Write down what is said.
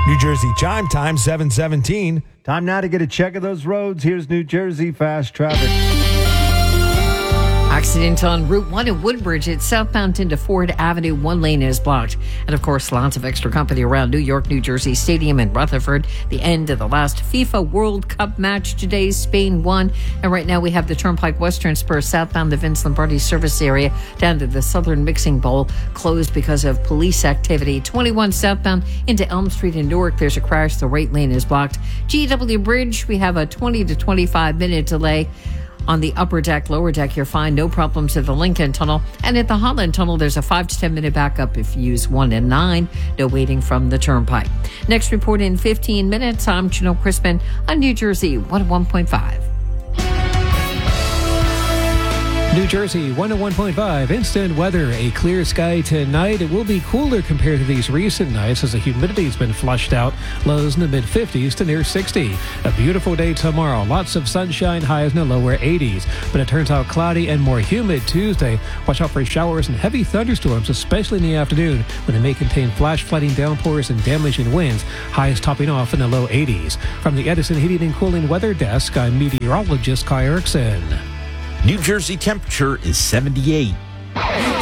New Jersey Chime Time, 7:17. Time now to get a check of those roads. Here's New Jersey Fast Traffic. Accident on Route 1 in Woodbridge. It's southbound into Ford Avenue. One lane is blocked. And of course, lots of extra company around New York, New Jersey Stadium in Rutherford. The end of the last FIFA World Cup match today. Spain won. And right now we have the Turnpike Western Spur southbound the Vince Lombardi service area down to the Southern Mixing Bowl closed because of police activity. 21 southbound into Elm Street in Newark. There's a crash. The right lane is blocked. GW Bridge, we have a 20 to 25 minute delay. On the upper deck, lower deck, you're fine. No problems at the Lincoln Tunnel. And at the Holland Tunnel, there's a 5 to 10 minute backup if you use 1 and 9. No waiting from the Turnpike. Next report in 15 minutes. I'm Janelle Crispin on New Jersey 101.5. New Jersey 101.5 instant weather. A clear sky tonight. It will be cooler compared to these recent nights as the humidity has been flushed out. Lows in the mid 50s to near 60. A beautiful day tomorrow. Lots of sunshine, highs in the lower 80s. But it turns out cloudy and more humid Tuesday. Watch out for showers and heavy thunderstorms, especially in the afternoon when they may contain flash flooding downpours and damaging winds. Highs topping off in the low 80s. From the Edison Heating and Cooling Weather Desk, I'm meteorologist Kai Erickson. New Jersey temperature is 78.